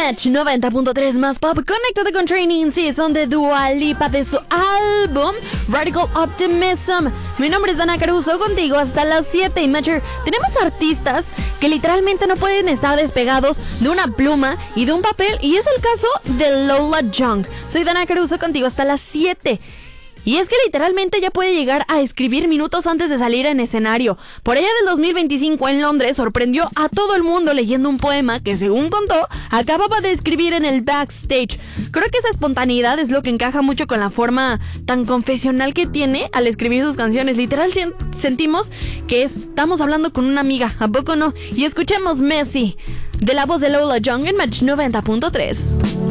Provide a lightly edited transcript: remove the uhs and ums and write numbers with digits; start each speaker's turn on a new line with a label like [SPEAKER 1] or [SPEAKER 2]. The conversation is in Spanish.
[SPEAKER 1] Match 90.3 más pop. Conéctate con Training Season de Dua Lipa de su álbum Radical Optimism. Mi nombre es Dana Caruso, contigo hasta las 7. Y Matcher, tenemos artistas que literalmente no pueden estar despegados de una pluma y de un papel, y es el caso de Lola Young. Soy Dana Caruso, contigo hasta las 7. Y es que literalmente ya puede llegar a escribir minutos antes de salir en escenario. Por allá del 2025 en Londres sorprendió a todo el mundo leyendo un poema que, según contó, acababa de escribir en el backstage. Creo que esa espontaneidad es lo que encaja mucho con la forma tan confesional que tiene al escribir sus canciones. Literal sentimos que estamos hablando con una amiga, ¿a poco no? Y escuchemos Messi, de la voz de Lola Young en Match 90.3.